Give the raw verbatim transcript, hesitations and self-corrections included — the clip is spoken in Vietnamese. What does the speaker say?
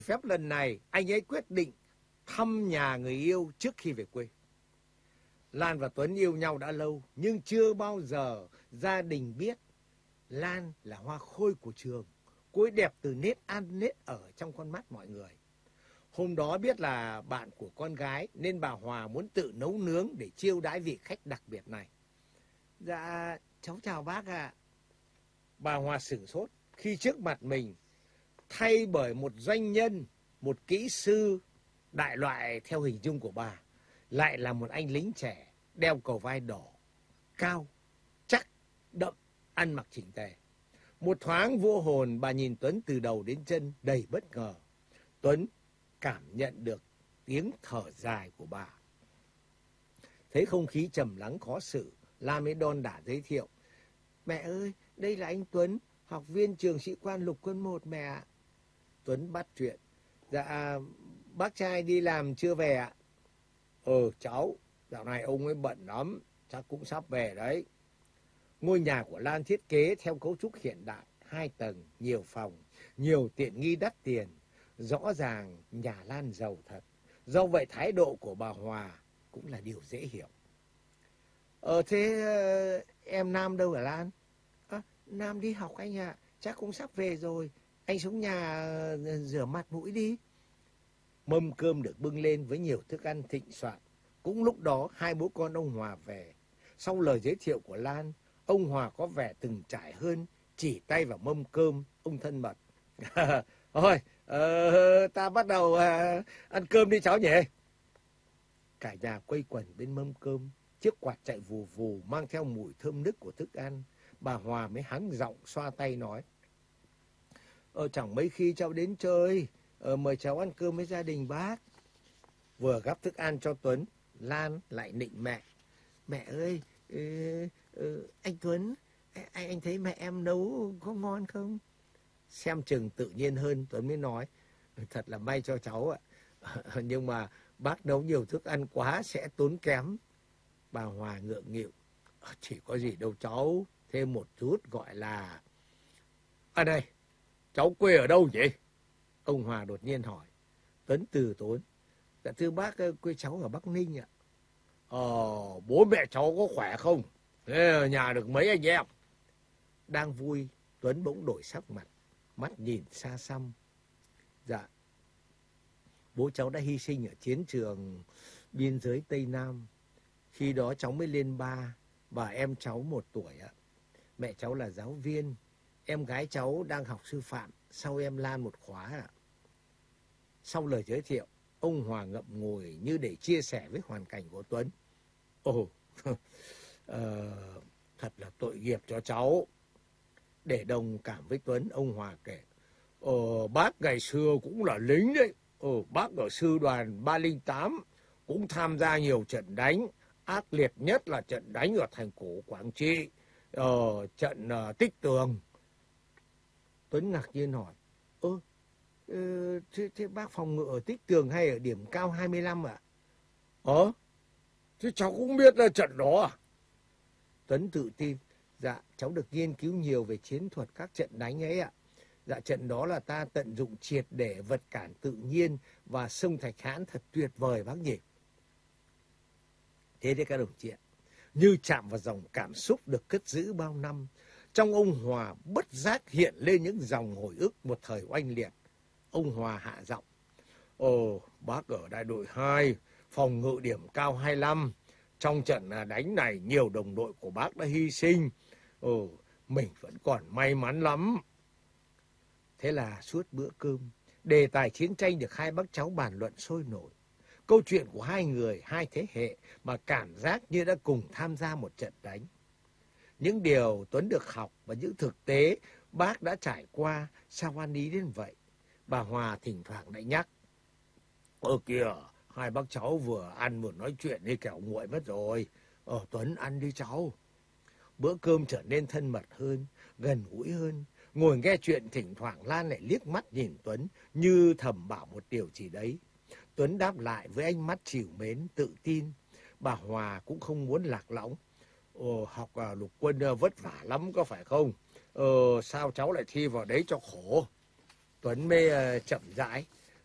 Phép lần này, anh ấy quyết định thăm nhà người yêu trước khi về quê. Lan và Tuấn yêu nhau đã lâu, nhưng chưa bao giờ gia đình biết Lan là hoa khôi của trường. Cô ấy đẹp từ nét ăn nét ở trong con mắt mọi người. Hôm đó biết là bạn của con gái nên bà Hòa muốn tự nấu nướng để chiêu đãi vị khách đặc biệt này. Dạ, cháu chào bác ạ. À. Bà Hòa sửng sốt khi trước mặt mình thay bởi một doanh nhân, một kỹ sư đại loại theo hình dung của bà, lại là một anh lính trẻ đeo cầu vai đỏ, cao, chắc, đậm, ăn mặc chỉnh tề. Một thoáng vô hồn, bà nhìn Tuấn từ đầu đến chân đầy bất ngờ. Tuấn cảm nhận được tiếng thở dài của bà. Thấy không khí trầm lắng khó xử, Lan mới đon đả giới thiệu. Mẹ ơi, đây là anh Tuấn, học viên trường sĩ quan lục quân một mẹ ạ. Tuấn bắt chuyện. Dạ, bác trai đi làm chưa về ạ? Ừ, cháu, dạo này ông ấy bận lắm, chắc cũng sắp về đấy. Ngôi nhà của Lan thiết kế theo cấu trúc hiện đại, hai tầng, nhiều phòng, nhiều tiện nghi đắt tiền. Rõ ràng nhà Lan giàu thật. Do vậy thái độ của bà Hòa cũng là điều dễ hiểu. Ờ thế em Nam đâu hả Lan? À, Nam đi học anh ạ, à. Chắc cũng sắp về rồi. Anh xuống nhà rửa mặt mũi đi. Mâm cơm được bưng lên với nhiều thức ăn thịnh soạn. Cũng lúc đó hai bố con ông Hòa về. Sau lời giới thiệu của Lan, ông Hòa có vẻ từng trải hơn, chỉ tay vào mâm cơm, ông thân mật. Thôi, ờ, ta bắt đầu uh, ăn cơm đi cháu nhỉ. Cả nhà quây quần bên mâm cơm, chiếc quạt chạy vù vù mang theo mùi thơm nức của thức ăn. Bà Hòa mới hắng giọng xoa tay nói. Ờ, chẳng mấy khi cháu đến chơi, ờ, mời cháu ăn cơm với gia đình bác. Vừa gắp thức ăn cho Tuấn, Lan lại nịnh mẹ. Mẹ ơi, ừ, ừ, anh Tuấn, anh, anh thấy mẹ em nấu có ngon không? Xem chừng tự nhiên hơn, Tuấn mới nói. Thật là may cho cháu ạ. Nhưng mà bác nấu nhiều thức ăn quá sẽ tốn kém. Bà Hòa ngượng nghịu. Chỉ có gì đâu cháu, thêm một chút gọi là... À đây, cháu quê ở đâu vậy? Ông Hòa đột nhiên hỏi. Tuấn từ tốn. Dạ thưa bác, quê cháu ở Bắc Ninh ạ. Ờ, bố mẹ cháu có khỏe không? Thế nhà được mấy anh em? Đang vui, Tuấn bỗng đổi sắc mặt, mắt nhìn xa xăm. Dạ, bố cháu đã hy sinh ở chiến trường biên giới Tây Nam. Khi đó cháu mới lên ba, và em cháu một tuổi ạ. Mẹ cháu là giáo viên, em gái cháu đang học sư phạm, sau em Lan một khóa ạ. Sau lời giới thiệu, ông Hòa ngậm ngùi như để chia sẻ với hoàn cảnh của Tuấn. Ồ, ờ, thật là tội nghiệp cho cháu. Để đồng cảm với Tuấn, ông Hòa kể. Ờ, bác ngày xưa cũng là lính đấy. Ờ, bác ở sư đoàn ba linh tám cũng tham gia nhiều trận đánh. Ác liệt nhất là trận đánh ở thành cổ Quảng Trị. Ờ, trận uh, Tích Tường. Tuấn ngạc nhiên hỏi. Ơ, ờ, thế, thế bác phòng ngự ở Tích Tường hay ở điểm cao hai mươi lăm ạ? À? Ờ, thế cháu cũng biết là trận đó à? Tuấn tự tin. Dạ, cháu được nghiên cứu nhiều về chiến thuật các trận đánh ấy ạ. Dạ, trận đó là ta tận dụng triệt để vật cản tự nhiên và sông Thạch Hãn thật tuyệt vời bác nhỉ. Thế đấy các đồng chí ạ, như chạm vào dòng cảm xúc được cất giữ bao năm, trong ông Hòa bất giác hiện lên những dòng hồi ức một thời oanh liệt. Ông Hòa hạ giọng. Ồ, bác ở đại đội hai, phòng ngự điểm cao hai mươi lăm. Trong trận đánh này nhiều đồng đội của bác đã hy sinh. Ồ, mình vẫn còn may mắn lắm. Thế là suốt bữa cơm, đề tài chiến tranh được hai bác cháu bàn luận sôi nổi. Câu chuyện của hai người, hai thế hệ mà cảm giác như đã cùng tham gia một trận đánh. Những điều Tuấn được học và những thực tế bác đã trải qua sao ăn ý đến vậy. Bà Hòa thỉnh thoảng lại nhắc. Ơ kìa, hai bác cháu vừa ăn vừa nói chuyện đi kẻo nguội mất rồi. Ờ, Tuấn ăn đi cháu. Bữa cơm trở nên thân mật hơn, gần gũi hơn. Ngồi nghe chuyện thỉnh thoảng Lan lại liếc mắt nhìn Tuấn như thầm bảo một điều gì đấy. Tuấn đáp lại với ánh mắt trìu mến, tự tin. Bà Hòa cũng không muốn lạc lõng. Ồ, học à, lục quân à, vất vả lắm có phải không? Ờ, sao cháu lại thi vào đấy cho khổ? Tuấn mới uh, chậm rãi.